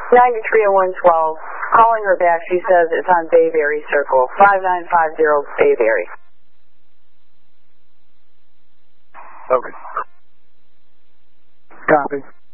93 and 112. Calling her back. She says it's on Bayberry Circle. 5950 Bayberry. Okay. Copy.